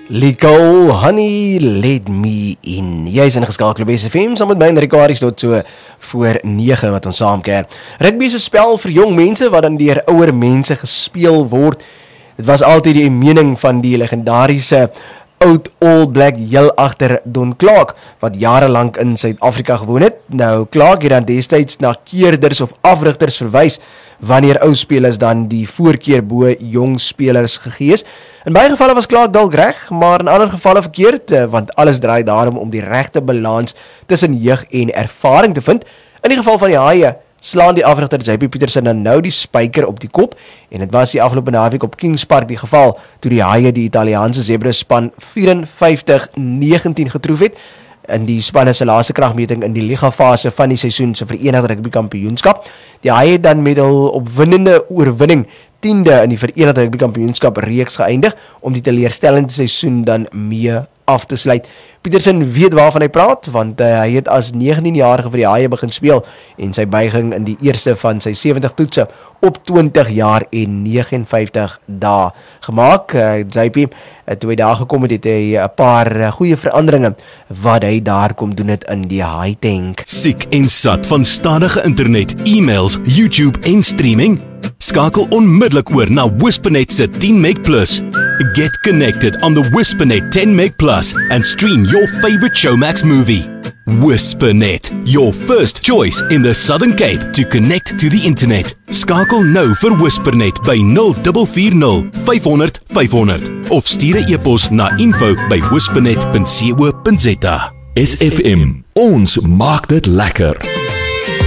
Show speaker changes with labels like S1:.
S1: Liko, honey, let me in. Jy is ingeskakel op SFM, saam met my en Rikaris tot so voor 9 wat ons saamkeer. Rugby is 'n spel vir jong mense wat dan deur ouer mense gespeel word. Dit was altyd die mening van die legendariese oud All Black heel agter Don Clark, wat jarelang in Suid-Afrika gewoon het. Nou, Clark het dan destyds na keerders of afrigters verwys, wanneer ou spelers dan die voorkeur bo jong spelers gegee is. In baie gevalle was Clark dalk reg, maar in ander gevalle verkeerd, want alles draai daarom om die regte balans tussen jeug en ervaring te vind. In die geval van die Haie slaan die afrigter JP Pieterse dan nou die spyker op die kop, en dit was die afgelope naweek op Kings Park die geval, toe die Haie die Italiaanse Zebra span 54-19 getroof het, in die spanne se laaste kragmeting in die ligafase van die seisoen se Verenigde Rugby Kampioenskap. Die Haie het dan met hul opwindende oorwinning 10de in die Verenigde Rugby Kampioenskap reeks geëindig, om die teleurstellende seisoen dan mee af te sluit. Pietersen weet waarvan hy praat, want hy het as 19-jarige vir die Haie begin speel, en sy buiging in die eerste van sy 70 toetse op 20 jaar en 59 dae gemaak. JP, toe hy daar gekom het, het hy 'n paar goeie veranderinge wat hy daar kom doen het in die high tank.
S2: Siek en sat van stadige internet, e-mails, YouTube en streaming? Skakel onmiddellik oor na Whispernet se 10 Meg Plus. Get connected on the Whispernet 10 Meg Plus and stream your favorite Showmax movie. Whispernet, your first choice in the Southern Cape to connect to the internet. Skakel nou vir Whispernet by 0440 500 500 of stuur 'n e-pos na info@whispernet.co.za.
S3: SFM, ons maak dit lekker.